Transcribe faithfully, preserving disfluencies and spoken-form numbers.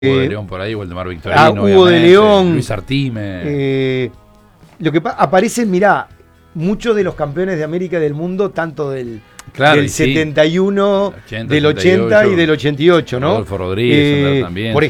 Hugo eh, de León por ahí, Waldemar Victorino, ah, Hugo de León, Luis Artime. Eh, lo que aparecen, mirá, muchos de los campeones de América y del mundo, tanto del, claro, del y sí, setenta y uno, ochenta, del ochenta y del ochenta y ocho, ¿no? Rodolfo Rodríguez, Eh, también. por